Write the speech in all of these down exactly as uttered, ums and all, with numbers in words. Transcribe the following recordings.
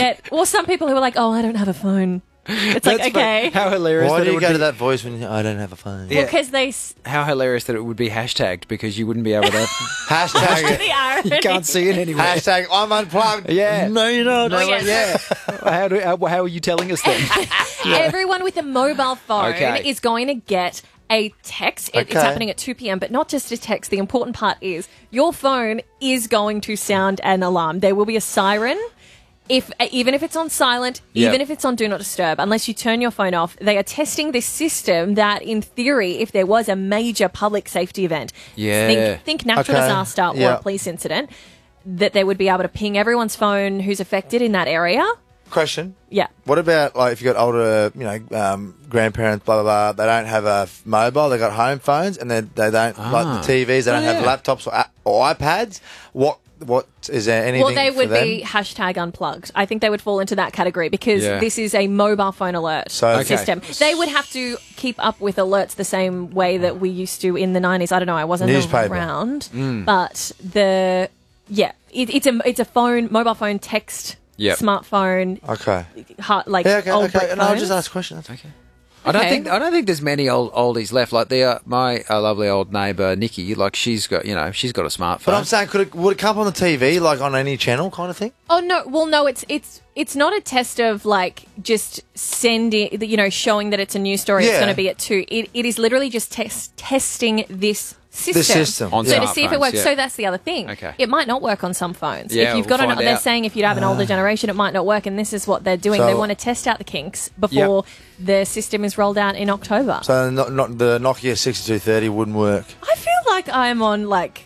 get, or some people who are like, oh, I don't have a phone. It's like, That's okay. How hilarious Why that do it you would go be, to that voice when you, I don't have a phone? Yeah. Well, because they... s- How hilarious that it would be hashtagged because you wouldn't be able to... Hashtag it. the irony. You can't see it anywhere. Hashtag I'm unplugged. Yeah. No, you're not. Oh, yeah. Yeah. how, do, how, how are you telling us then? Everyone with a mobile phone Okay. is going to get a text. It, It's Okay. happening at two p.m., but not just a text. The important part is your phone is going to sound an alarm. There will be a siren. If even if it's on silent, Yep. even if it's on Do Not Disturb, unless you turn your phone off, they are testing this system that, in theory, if there was a major public safety event, Yeah. think, think natural Okay. disaster or Yeah. a police incident, that they would be able to ping everyone's phone who's affected in that area. Question. Yeah. What about like if you got older, you know, um, grandparents, blah blah blah? They don't have a f- mobile. They got home phones, and they they don't like the T Vs. They don't Oh, have yeah. laptops or, a- or iPads. What what is there anything? Well, they for would them? be hashtag unplugged. I think they would fall into that category because Yeah. this is a mobile phone alert So- Okay. system. They would have to keep up with alerts the same way that we used to in the nineties. I don't know. I wasn't Newspaper. around, but the yeah, it, it's a it's a phone, mobile phone, text, Yep. smartphone, Okay. ha- like Yeah. Okay. old Okay. brick And I'll phones. just ask questions. Okay. I don't Okay. think I don't think there's many old oldies left. Like the uh, my uh, lovely old neighbour Nikki, like she's got you know she's got a smartphone. But I'm saying, could it would it come on the T V like on any channel kind of thing? Oh no! Well, no, it's it's it's not a test of like just sending, you know, showing that it's a news story. It's Yeah. going to be at two. It it is literally just test, testing this system. The system. On So to see if it smartphones, works. yeah. So that's the other thing. Okay. It might not work on some phones. Yeah, if you've we'll got an, find they're out. saying if you have an older generation, it might not work. And this is what they're doing. So- they want to test out the kinks before the system is rolled out in October. So not, not the Nokia sixty-two thirty wouldn't work. I feel like I'm on like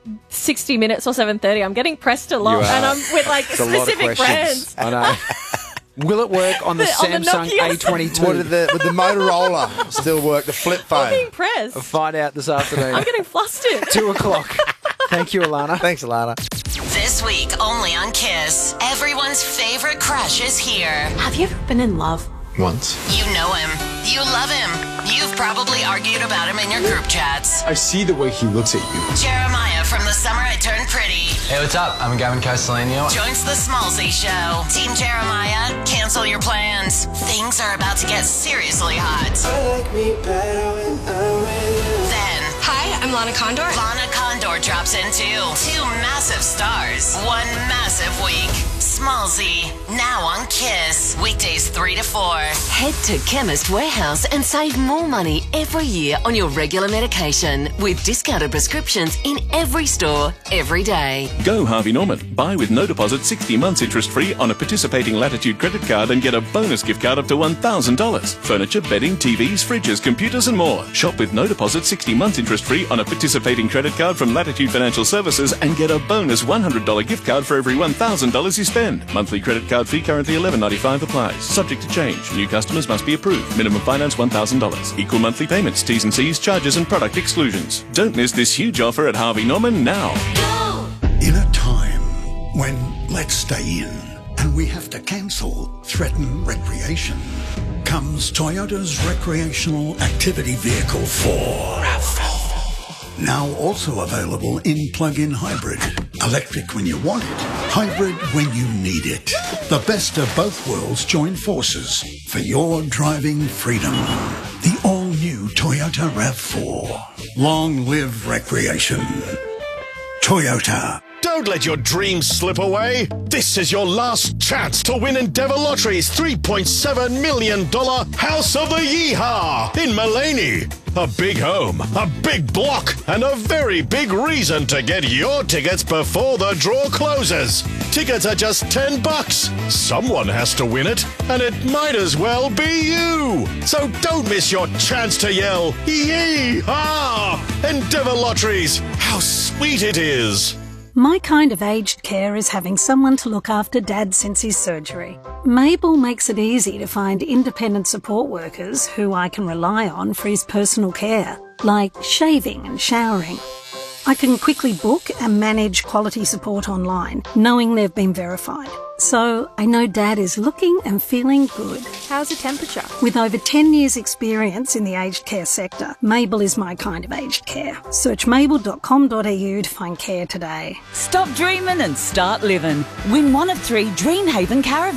sixty minutes or seven thirty. I'm getting pressed a lot, You are. and I'm with like It's a lot of specific questions. brands. I know. Will it work on the The- on the Samsung Nokia? A twenty-two? Would the would the Motorola still work? The flip I'm being phone. pressed. Find out this afternoon. I'm getting flustered. Two o'clock. Thank you, Alana. Thanks, Alana. This week only on Kiss. Everyone's favorite crush is here. Have you ever been in love? Once. You know him. You love him. You've probably argued about him in your group chats. I see the way he looks at you. Jeremiah from The Summer I Turned Pretty Hey, what's up? I'm Gavin Castellano. joins the Smallsy Show. Team Jeremiah, cancel your plans. Things are about to get seriously hot. Then, Hi, I'm Lana Condor. Lana Condor drops in too. Two massive stars. One massive week. Smallsy, now on Kiss. Weekdays three to four. Head to Chemist Warehouse and save more money every year on your regular medication with discounted prescriptions in every store, every day. Go Harvey Norman. Buy with no deposit sixty months interest free on a participating Latitude credit card and get a bonus gift card up to one thousand dollars. Furniture, bedding, T Vs, fridges, computers and more. Shop with no deposit sixty months interest free on a participating credit card from Latitude Financial Services and get a bonus one hundred dollars gift card for every one thousand dollars you spend. Monthly credit card fee currently eleven ninety-five applies. Subject to change. New customers must be approved. Minimum finance one thousand dollars. Equal monthly payments, T's and C's, charges and product exclusions. Don't miss this huge offer at Harvey Norman now. In a time when let's stay in and we have to cancel, threaten recreation, comes Toyota's recreational activity vehicle four. RAV four. Now also available in plug-in hybrid. Electric when you want it, hybrid when you need it. The best of both worlds join forces for your driving freedom. The all-new Toyota RAV four. Long live recreation. Toyota. Don't let your dreams slip away. This is your last chance to win Endeavour Lottery's three point seven million dollars House of the Yeehaw in Mullaney. A big home, a big block, and a very big reason to get your tickets before the draw closes. Tickets are just ten bucks. Someone has to win it, and it might as well be you. So don't miss your chance to yell, Yeehaw! Endeavour Lotteries, how sweet it is. My kind of aged care is having someone to look after Dad since his surgery. Mabel makes it easy to find independent support workers who I can rely on for his personal care, like shaving and showering. I can quickly book and manage quality support online, knowing they've been verified. So I know Dad is looking and feeling good. How's the temperature? With over ten years experience in the aged care sector, Mabel is my kind of aged care. Search mabel dot com dot a u to find care today. Stop dreaming and start living. Win one of three Dreamhaven caravans.